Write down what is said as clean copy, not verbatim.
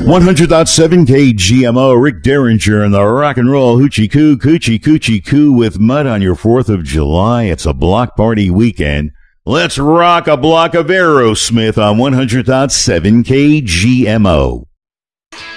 100.7 KGMO, Rick Derringer and the Rock and Roll Hoochie Coo with Mud on your 4th of July. It's a block party weekend. Let's rock a block of Aerosmith on 100.7 KGMO.